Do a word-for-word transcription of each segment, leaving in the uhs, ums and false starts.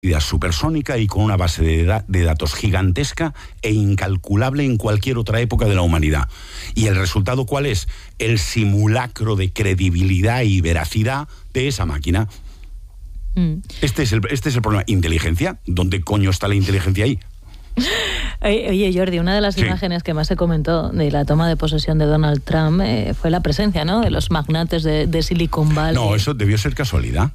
supersónica y con una base de, da- de datos gigantesca e incalculable en cualquier otra época de la humanidad. ¿Y el resultado cuál es? El simulacro de credibilidad y veracidad de esa máquina. Mm. Este es el, este es el problema. ¿Inteligencia? ¿Dónde coño está la inteligencia ahí? Oye, Jordi, una de las sí. imágenes que más se comentó de la toma de posesión de Donald Trump eh, fue la presencia, ¿no?, de los magnates de, de Silicon Valley. No, eso debió ser casualidad.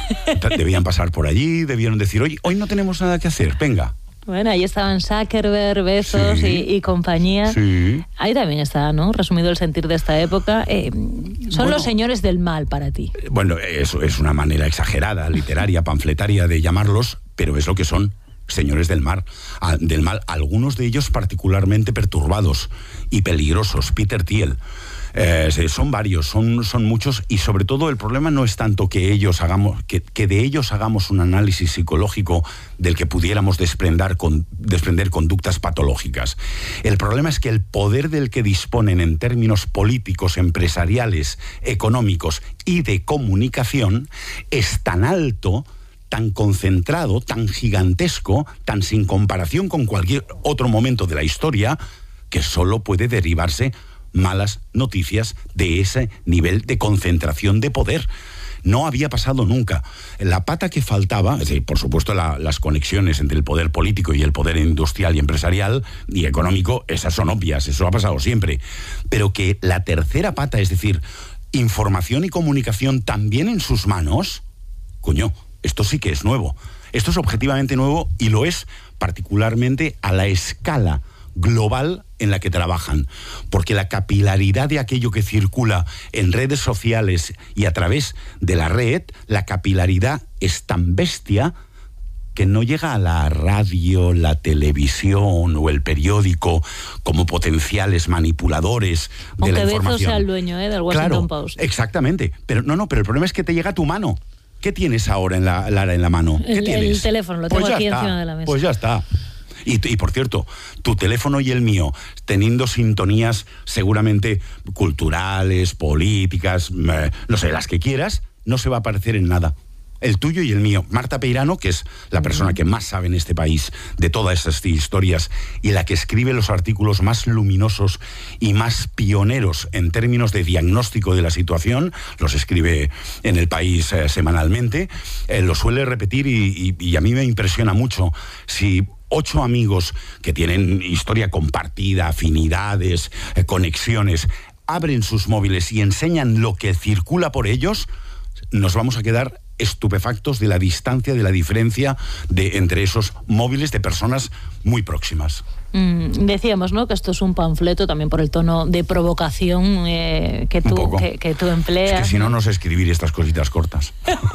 Debían pasar por allí, debieron decir, oye, hoy no tenemos nada que hacer, venga. Bueno, ahí estaban Zuckerberg, Bezos sí, y, y compañía. Sí. Ahí también está, ¿no?, resumido el sentir de esta época. Eh, son bueno, los señores del mal para ti. Bueno, eso es una manera exagerada, literaria, panfletaria de llamarlos, pero es lo que son. Señores del mar, del mal, algunos de ellos particularmente perturbados y peligrosos. Peter Thiel, eh, son varios, son, son muchos, y sobre todo el problema no es tanto que ellos hagamos, que, que de ellos hagamos un análisis psicológico del que pudiéramos desprender, con, desprender conductas patológicas. El problema es que el poder del que disponen en términos políticos, empresariales, económicos y de comunicación es tan alto, tan concentrado, tan gigantesco, tan sin comparación con cualquier otro momento de la historia, que solo puede derivarse malas noticias de ese nivel de concentración de poder. No había pasado nunca. La pata que faltaba, es decir, por supuesto la, las conexiones entre el poder político y el poder industrial y empresarial y económico, esas son obvias, eso ha pasado siempre. Pero que la tercera pata, es decir, información y comunicación también en sus manos, coño, esto sí que es nuevo. Esto es objetivamente nuevo y lo es particularmente a la escala global en la que trabajan. Porque la capilaridad de aquello que circula en redes sociales y a través de la red, la capilaridad es tan bestia que no llega a la radio, la televisión o el periódico como potenciales manipuladores de Aunque la información. Aunque Bezos sea el dueño ¿eh? del Washington claro, Post. Exactamente. Pero no, no, pero el problema es que te llega a tu mano. ¿Qué tienes ahora en la, Lara, en la mano? ¿Qué el, tienes? El teléfono, lo tengo pues aquí está, encima de la mesa. Pues ya está. Y, y por cierto, tu teléfono y el mío, teniendo sintonías seguramente culturales, políticas, eh, no sé, las que quieras, no se va a parecer en nada. El tuyo y el mío. Marta Peirano, que es la persona que más sabe en este país de todas estas historias y la que escribe los artículos más luminosos y más pioneros en términos de diagnóstico de la situación, los escribe en El País eh, semanalmente, eh, lo suele repetir y, y, y a mí me impresiona mucho. Si ocho amigos que tienen historia compartida, afinidades, eh, conexiones, abren sus móviles y enseñan lo que circula por ellos, nos vamos a quedar estupefactos de la distancia, de la diferencia de, entre esos móviles de personas muy próximas. Mm, decíamos, ¿no?, que esto es un panfleto también por el tono de provocación eh, que, tú, que, que tú empleas. Es que si no, no sé escribir estas cositas cortas.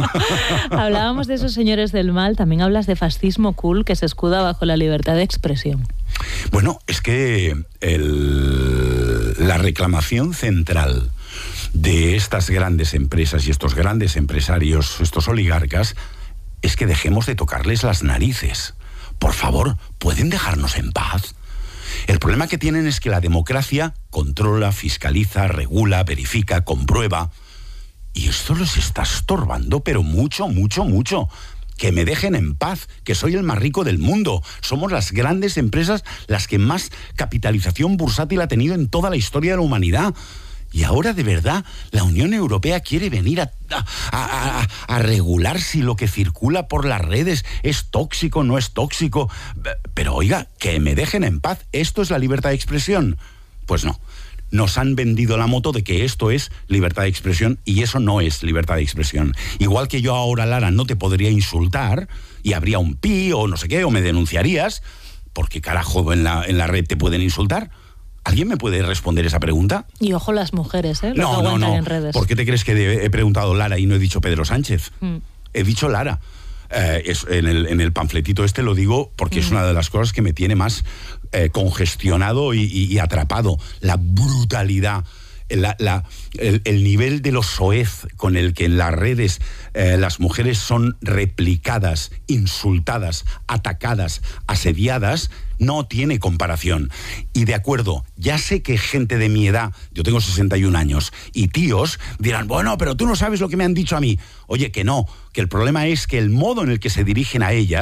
Hablábamos de esos señores del mal, también hablas de fascismo cool que se escuda bajo la libertad de expresión. Bueno, es que el, la reclamación central de estas grandes empresas y estos grandes empresarios, estos oligarcas, es que dejemos de tocarles las narices. Por favor, ¿pueden dejarnos en paz? El problema que tienen es que la democracia controla, fiscaliza, regula, verifica, comprueba. Y esto les está estorbando, pero mucho, mucho, mucho. Que me dejen en paz, que soy el más rico del mundo. Somos las grandes empresas las que más capitalización bursátil ha tenido en toda la historia de la humanidad. Y ahora, de verdad, la Unión Europea quiere venir a, a, a, a regular si lo que circula por las redes es tóxico o no es tóxico. Pero, oiga, que me dejen en paz. ¿Esto es la libertad de expresión? Pues no. Nos han vendido la moto de que esto es libertad de expresión y eso no es libertad de expresión. Igual que yo ahora, Lara, no te podría insultar y habría un pi o no sé qué, o me denunciarías, porque carajo en la, en la red te pueden insultar. ¿Alguien me puede responder esa pregunta? Y ojo las mujeres, ¿eh? Lo no, que no, no. En redes. ¿Por qué te crees que he preguntado Lara y no he dicho Pedro Sánchez? Mm. He dicho Lara. Eh, es, en, el, en el panfletito este lo digo porque mm. es una de las cosas que me tiene más eh, congestionado y, y, y atrapado. La brutalidad la, la, el, el nivel de lo soez con el que en las redes eh, las mujeres son replicadas, insultadas, atacadas, asediadas, no tiene comparación. Y de acuerdo, ya sé que gente de mi edad, yo tengo sesenta y un años, y tíos dirán, bueno, pero tú no sabes lo que me han dicho a mí. Oye, que no, que el problema es que el modo en el que se dirigen a ellas